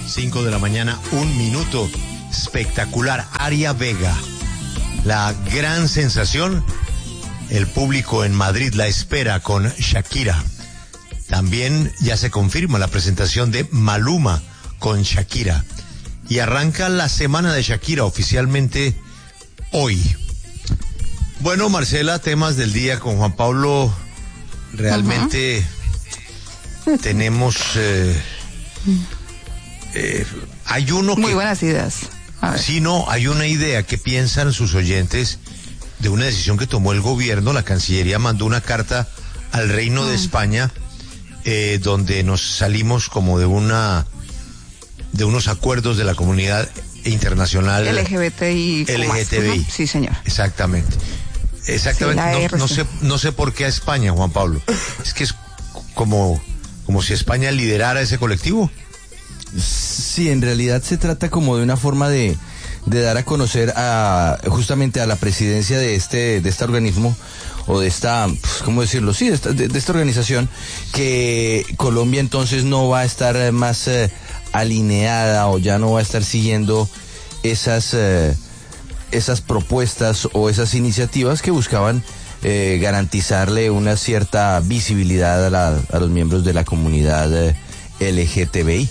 5 de la mañana, 1 minuto. Espectacular. Aria Vega, la gran sensación. El público en Madrid la espera con Shakira. También ya se confirma la presentación de Maluma con Shakira. Y arranca la semana de Shakira oficialmente hoy. Bueno, Marcela, temas del día con Juan Pablo. Realmente tenemos... hay uno que... Muy buenas ideas. Sí, no, hay una idea que piensan sus oyentes de una decisión que tomó el gobierno. La Cancillería mandó una carta al Reino de España donde nos salimos como de unos acuerdos de la comunidad internacional LGBTI. LGTBI. Sí, señor. Exactamente. Exactamente. Sí, no sé por qué a España, Juan Pablo. Es que es como si España liderara ese colectivo. Sí, en realidad se trata como de una forma de dar a conocer justamente a la presidencia de este organismo, o de esta, ¿cómo decirlo? Sí, de esta organización, que Colombia entonces no va a estar más alineada, o ya no va a estar siguiendo esas propuestas o esas iniciativas que buscaban garantizarle una cierta visibilidad a los miembros de la comunidad LGTBI.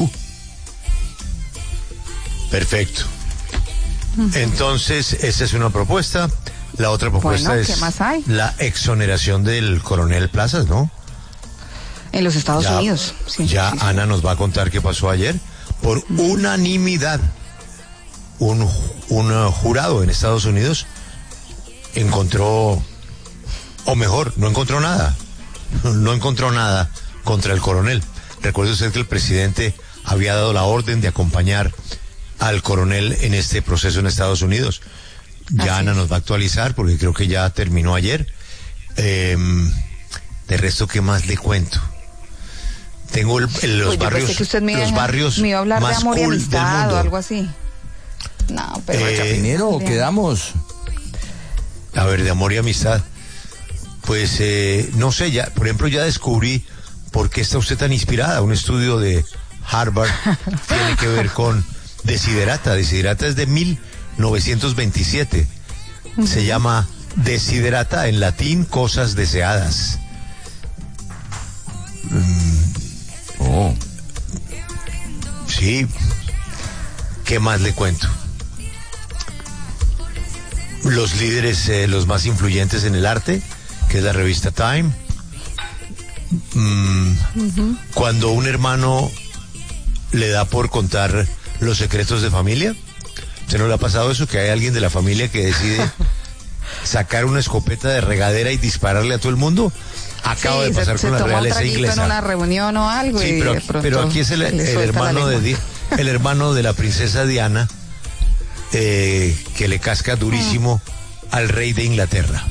Perfecto. Entonces, esa es una propuesta. La otra propuesta es ¿qué más hay? La exoneración del coronel Plazas, ¿no? En los Estados Unidos. Sí, ya sí, Ana nos va a contar qué pasó ayer. Por unanimidad, un jurado en Estados Unidos encontró, o mejor, no encontró nada. No encontró nada contra el coronel. Recuerde usted que el presidente había dado la orden de acompañar al coronel en este proceso en Estados Unidos. Ya Ana nos va a actualizar porque creo que ya terminó ayer. De resto, ¿qué más le cuento? Tengo los barrios, los barrios me iba a hablar más de amor y cool amistad del mundo. o algo así. No, pero Chapinero, quedamos. A ver, de amor y amistad. Pues no sé, ya, por ejemplo, ya descubrí por qué está usted tan inspirada. Un estudio de Harvard tiene que ver con Desiderata. Desiderata es de 1927. Se llama Desiderata, en latín, cosas deseadas. Sí. ¿Qué más le cuento? Los líderes, los más influyentes en el arte, que es la revista Time. Cuando un hermano le da por contar los secretos de familia, ¿se no le ha pasado eso? Que hay alguien de la familia que decide sacar una escopeta de regadera y dispararle a todo el mundo. Acaba de pasar con la realeza inglesa. En una reunión o algo. Sí, pero aquí es el hermano de la princesa Diana, que le casca durísimo al rey de Inglaterra.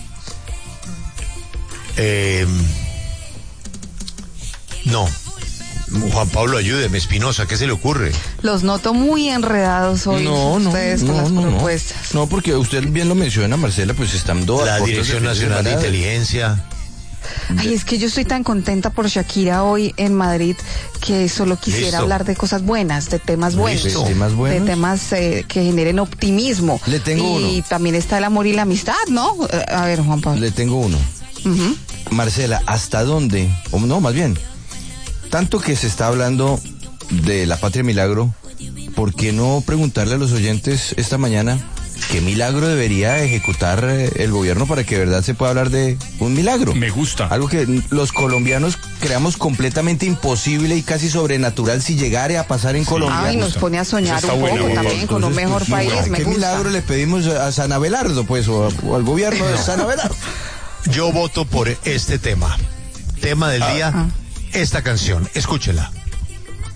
No, Juan Pablo, ayúdeme, Espinosa, ¿qué se le ocurre? Los noto muy enredados hoy ustedes con las propuestas. No, porque usted bien lo menciona, Marcela, pues están dos. La Dirección Nacional de Inteligencia. Ay, es que yo estoy tan contenta por Shakira hoy en Madrid que solo quisiera hablar de cosas buenas, de temas buenos, de temas que generen optimismo. Le tengo uno. Y también está el amor y la amistad, ¿no? A ver, Juan Pablo. Le tengo uno. Marcela, ¿hasta dónde? O no, más bien, tanto que se está hablando de la Patria Milagro, ¿por qué no preguntarle a los oyentes esta mañana qué milagro debería ejecutar el gobierno para que de verdad se pueda hablar de un milagro? Me gusta. Algo que los colombianos creamos completamente imposible y casi sobrenatural si llegara a pasar en Colombia. Ay, nos pone a soñar un poco también con un mejor país. ¿Qué milagro le pedimos a San Abelardo, pues, o al gobierno de San Abelardo? Yo voto por este tema. Tema del día, esta canción. Escúchela.